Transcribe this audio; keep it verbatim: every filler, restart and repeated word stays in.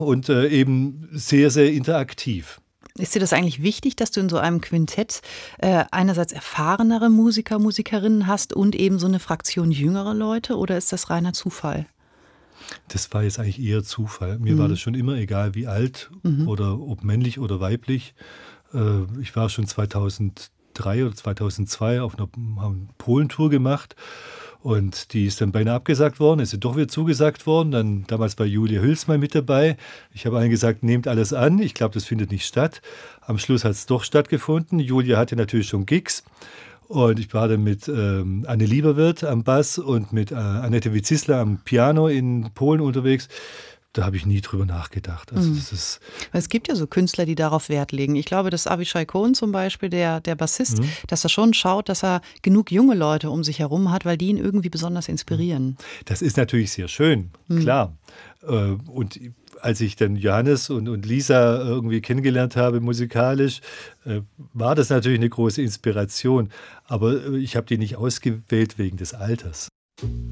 und äh, eben sehr, sehr interaktiv. Ist dir das eigentlich wichtig, dass du in so einem Quintett äh, einerseits erfahrenere Musiker, Musikerinnen hast und eben so eine Fraktion jüngere Leute, oder ist das reiner Zufall? Das war jetzt eigentlich eher Zufall. Mir war Mhm. das schon immer egal, wie alt Mhm. oder ob männlich oder weiblich. Äh, ich war schon zweitausenddrei oder zweitausendzwei auf einer haben Polentour gemacht und die ist dann beinahe abgesagt worden, ist sie doch wieder zugesagt worden. Dann damals war Julia Hülsmann mit dabei. Ich habe allen gesagt, nehmt alles an. Ich glaube, das findet nicht statt. Am Schluss hat es doch stattgefunden. Julia hatte natürlich schon Gigs. Und ich war dann mit ähm, Anne Lieberwirth am Bass und mit äh, Annette Witzisler am Piano in Polen unterwegs. Da habe ich nie drüber nachgedacht. Also Mhm. das ist, Weil es gibt ja so Künstler, die darauf Wert legen. Ich glaube, dass Avishai Cohen zum Beispiel, der, der Bassist, mhm. dass er schon schaut, dass er genug junge Leute um sich herum hat, weil die ihn irgendwie besonders inspirieren. Das ist natürlich sehr schön, Mhm. klar. Äh, Und als ich dann Johannes und, und Lisa irgendwie kennengelernt habe musikalisch, äh, war das natürlich eine große Inspiration. Aber äh, ich habe die nicht ausgewählt wegen des Alters.